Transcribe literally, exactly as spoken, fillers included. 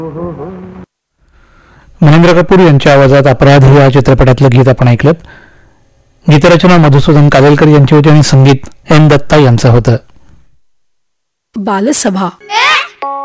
महेंद्र कपूर यांच्या आवाजात अपराधी या चित्रपटातलं गीत आपण ऐकलं. गीतरचना मधुसूदन कादेलकर यांची होती आणि संगीत एन दत्ता यांचं होतं. बालसभा